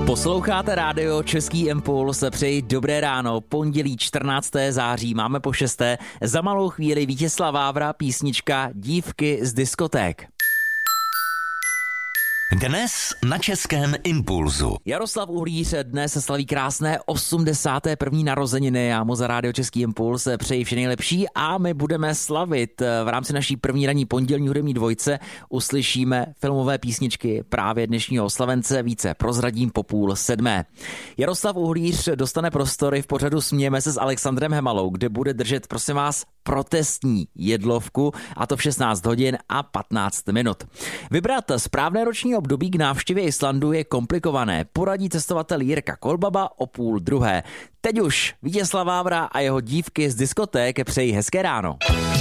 Posloucháte rádio Český impuls, přeji dobré ráno, pondělí 14. září, máme po 6. Za malou chvíli Vítězslav Vávra, písnička Dívky z diskoték. Dnes na Českém impulzu. Jaroslav Uhlíř dnes slaví krásné 81. narozeniny. Já mu za rádio Český impuls přeji vše nejlepší a my budeme slavit. V rámci naší první ranní pondělní hudební dvojce uslyšíme filmové písničky právě dnešního oslavence. Více prozradím po 6:30. Jaroslav Uhlíř dostane prostory v pořadu Smějeme se s Alexandrem Hemalou, kde bude držet, prosím vás, protestní jedlovku, a to v 16 hodin a 15 minut. Vybrat správné roční období k návštěvě Islandu je komplikované, poradí cestovatel Jirka Kolbaba o 12:30. Teď už Vítězslav Vávra a jeho Dívky z diskoték přejí hezké ráno.